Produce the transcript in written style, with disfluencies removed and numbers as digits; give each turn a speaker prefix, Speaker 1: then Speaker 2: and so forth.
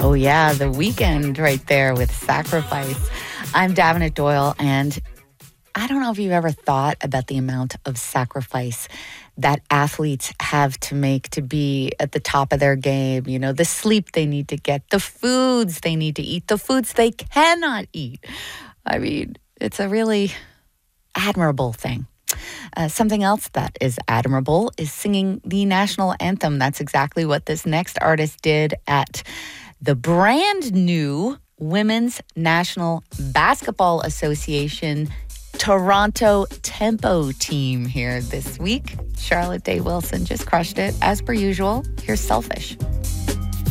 Speaker 1: Oh, yeah, The Weeknd right there with Sacrifice. I'm Davenant Doyle, and I don't know if you've ever thought about the amount of sacrifice that athletes have to make to be at the top of their game. You know, the sleep they need to get, the foods they need to eat, the foods they cannot eat. I mean, it's a really admirable thing. Something else that is admirable is singing the national anthem. That's exactly what this next artist did at the brand new Women's National Basketball Association Toronto Tempo team here this week. Charlotte Day Wilson just crushed it as per usual. Here's Selfish.